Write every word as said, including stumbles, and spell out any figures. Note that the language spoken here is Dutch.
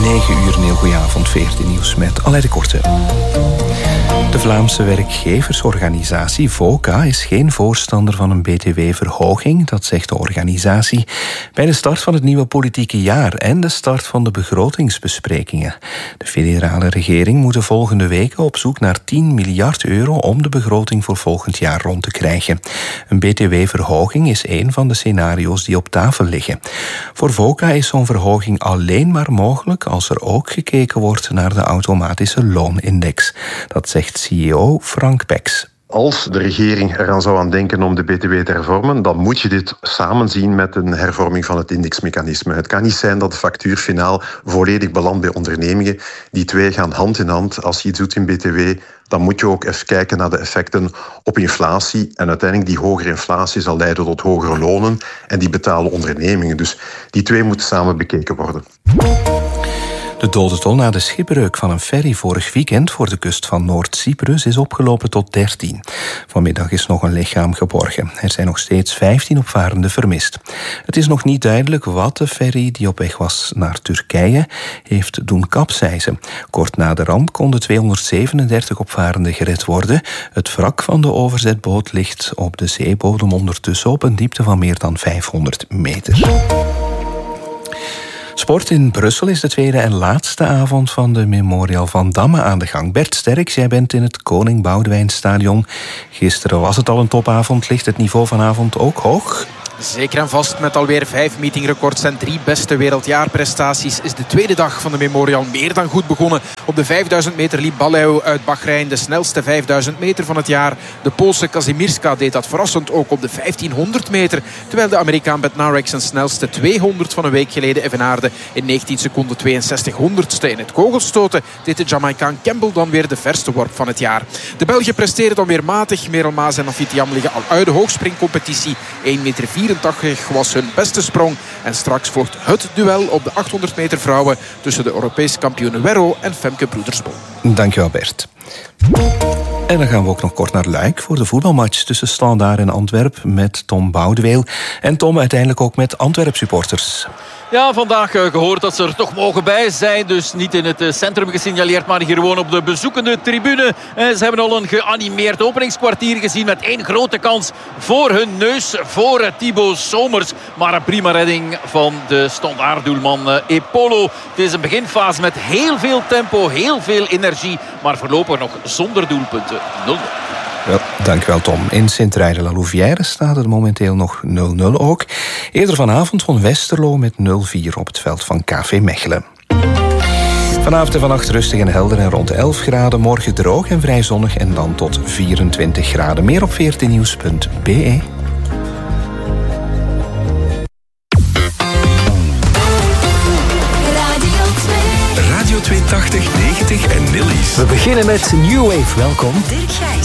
negen uur, een heel goeie avond, veertien nieuws met Aleid de Korte. De Vlaamse werkgeversorganisatie VOCA is geen voorstander van een B T W-verhoging, dat zegt de organisatie, bij de start van het nieuwe politieke jaar en de start van de begrotingsbesprekingen. De federale regering moet de volgende weken op zoek naar tien miljard euro om de begroting voor volgend jaar rond te krijgen. Een B T W-verhoging is een van de scenario's die op tafel liggen. Voor VOCA is zo'n verhoging alleen maar mogelijk als er ook gekeken wordt naar de automatische loonindex. Dat zegt C E O Frank Pex. Als de regering eraan zou aan denken om de B T W te hervormen, dan moet je dit samen zien met een hervorming van het indexmechanisme. Het kan niet zijn dat de factuur finaal volledig belandt bij ondernemingen. Die twee gaan hand in hand. Als je iets doet in B T W, dan moet je ook even kijken naar de effecten op inflatie. En uiteindelijk die hogere inflatie zal leiden tot hogere lonen en die betalen ondernemingen. Dus die twee moeten samen bekeken worden. De dodental na de schipbreuk van een ferry vorig weekend voor de kust van Noord-Cyprus is opgelopen tot dertien. Vanmiddag is nog een lichaam geborgen. Er zijn nog steeds vijftien opvarenden vermist. Het is nog niet duidelijk wat de ferry die op weg was naar Turkije heeft doen kapseizen. Kort na de ramp konden tweehonderdzevenendertig opvarenden gered worden. Het wrak van de overzetboot ligt op de zeebodem ondertussen op een diepte van meer dan vijfhonderd meter. Sport in Brussel is de tweede en laatste avond van de Memorial van Damme aan de gang. Bert Sterks, jij bent in het Koning Boudewijnstadion. Gisteren was het al een topavond. Ligt het niveau vanavond ook hoog? Zeker en vast, met alweer vijf meetingrecords en drie beste wereldjaarprestaties is de tweede dag van de Memorial meer dan goed begonnen. Op de vijfduizend meter liep Baleu uit Bahrein de snelste vijfduizend meter van het jaar. De Poolse Kazimierska deed dat verrassend ook op de vijftienhonderd meter. Terwijl de Amerikaan Bednarek zijn snelste tweehonderd van een week geleden evenaarde in negentien seconden tweeënzestig honderdste. In het kogelstoten deed de Jamaicaan Campbell dan weer de verste worp van het jaar. De Belgen presteren dan weer matig. Merel Maas en Nafit Jam liggen al uit de hoogspringcompetitie. één meter vierentachtig was hun beste sprong. En straks volgt het duel op de achthonderd meter vrouwen tussen de Europese kampioenen Werro en Femke Broedersbol. Dankjewel Bert. En dan gaan we ook nog kort naar Luik voor de voetbalmatch tussen Standaard en Antwerpen met Tom Boudeweel. En Tom uiteindelijk ook met Antwerp supporters. Ja, vandaag gehoord dat ze er toch mogen bij zijn. Dus niet in het centrum gesignaleerd, maar hier gewoon op de bezoekende tribune. Ze hebben al een geanimeerd openingskwartier gezien met één grote kans voor hun neus, voor Thibaut Somers. Maar een prima redding van de standaarddoelman Epolo. Het is een beginfase met heel veel tempo, heel veel energie, maar voorlopig nog zonder doelpunten. nul nul. Ja, dankjewel Tom. In Sint-Truiden-la-Louvière staat het momenteel nog nul nul ook. Eerder vanavond won Westerlo met nul vier op het veld van K V Mechelen. Vanavond en vannacht rustig en helder en rond elf graden. Morgen droog en vrij zonnig en dan tot vierentwintig graden. Meer op veertien nieuws punt b e. Radio tweehonderdtachtig, negentig en Nillies. We beginnen met New Wave. Welkom. Dirk Gijs.